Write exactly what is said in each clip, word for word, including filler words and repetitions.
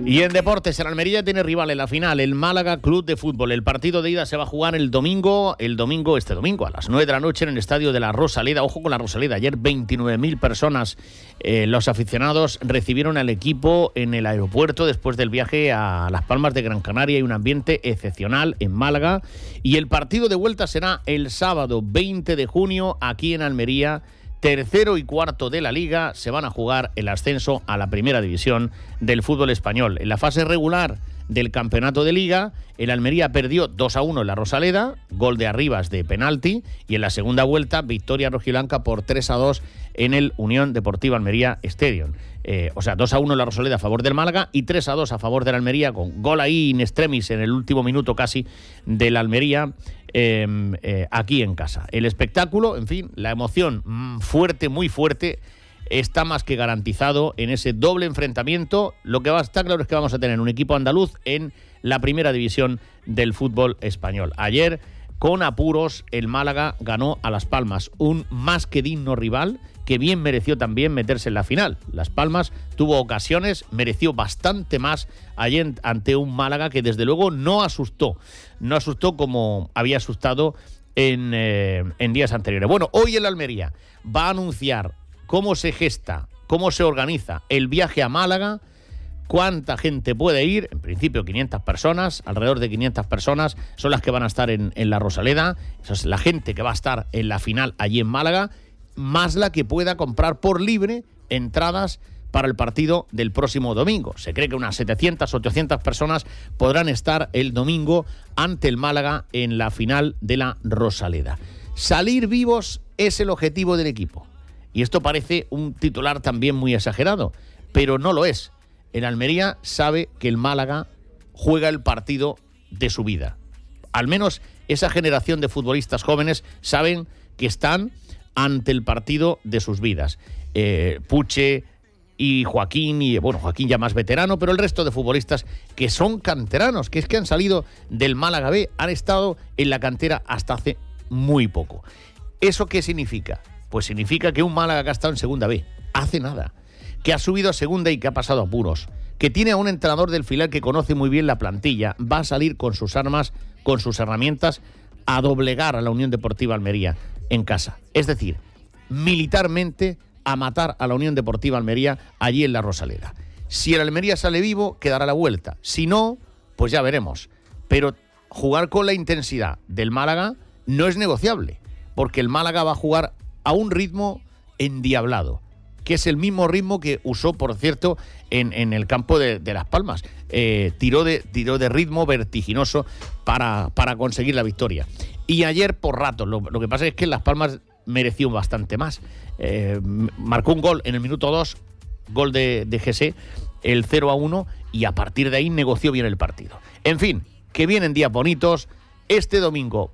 Y en deportes, el Almería tiene rival en la final, el Málaga Club de Fútbol. El partido de ida se va a jugar el domingo, el domingo, este domingo, a las nueve de la noche en el estadio de la Rosaleda. Ojo con la Rosaleda, ayer veintinueve mil personas, eh, los aficionados recibieron al equipo en el aeropuerto después del viaje a Las Palmas de Gran Canaria. Hay un ambiente excepcional en Málaga. Y el partido de vuelta será el sábado veinte de junio aquí en Almería. Tercero y cuarto de la Liga se van a jugar el ascenso a la primera división del fútbol español. En la fase regular del campeonato de Liga, el Almería perdió dos a uno en la Rosaleda, gol de Arribas de penalti, y en la segunda vuelta, victoria rojiblanca por tres a dos en el Unión Deportiva Almería Stadium. Eh, o sea, dos a uno en la Rosaleda a favor del Málaga y tres a dos a favor del Almería, con gol ahí in extremis en el último minuto casi del Almería. Eh, eh, aquí en casa. El espectáculo, en fin, la emoción mmm, fuerte, muy fuerte, está más que garantizado en ese doble enfrentamiento. Lo que va a estar claro es que vamos a tener un equipo andaluz en la primera división del fútbol español. Ayer, con apuros, el Málaga ganó a Las Palmas, un más que digno rival que bien mereció también meterse en la final. Las Palmas tuvo ocasiones, mereció bastante más ayer ante un Málaga que desde luego no asustó, no asustó como había asustado en, eh, en días anteriores. Bueno, hoy el Almería va a anunciar cómo se gesta, cómo se organiza el viaje a Málaga, cuánta gente puede ir. En principio quinientas personas, alrededor de quinientas personas son las que van a estar en, en la Rosaleda. Esa es la gente que va a estar en la final allí en Málaga, más la que pueda comprar por libre entradas para el partido del próximo domingo. Se cree que unas setecientas, ochocientas personas podrán estar el domingo ante el Málaga en la final de la Rosaleda. Salir vivos es el objetivo del equipo. Y esto parece un titular también muy exagerado, pero no lo es. El Almería sabe que el Málaga juega el partido de su vida. Al menos esa generación de futbolistas jóvenes saben que están ante el partido de sus vidas. Eh, Puche y Joaquín, y bueno, Joaquín ya más veterano, pero el resto de futbolistas que son canteranos, que es que han salido del Málaga B, han estado en la cantera hasta hace muy poco. ¿Eso qué significa? Pues significa que un Málaga que ha estado en segunda B, hace nada, que ha subido a segunda y que ha pasado apuros, que tiene a un entrenador del filial que conoce muy bien la plantilla, va a salir con sus armas, con sus herramientas, a doblegar a la Unión Deportiva Almería en casa. Es decir, militarmente a matar a la Unión Deportiva Almería allí en la Rosaleda. Si el Almería sale vivo, quedará la vuelta. Si no, pues ya veremos. Pero jugar con la intensidad del Málaga no es negociable, porque el Málaga va a jugar a un ritmo endiablado, que es el mismo ritmo que usó, por cierto, en, en el campo de, de Las Palmas. Eh, tiró, de, tiró de ritmo vertiginoso para, para conseguir la victoria. Y ayer, por rato, lo, lo que pasa es que Las Palmas mereció bastante más. Eh, marcó un gol en el minuto dos, gol de, de Jesse, el cero a uno, y a partir de ahí negoció bien el partido. En fin, que vienen días bonitos. Este domingo,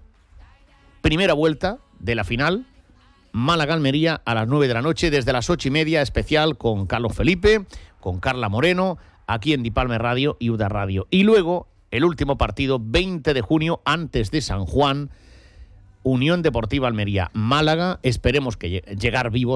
primera vuelta de la final, Málaga-Almería a las nueve de la noche, desde las ocho y media, especial con Carlos Felipe, con Carla Moreno, aquí en Dipalme Radio y Uda Radio. Y luego, el último partido, veinte de junio, antes de San Juan, Unión Deportiva Almería, Málaga. Esperemos que llegar vivos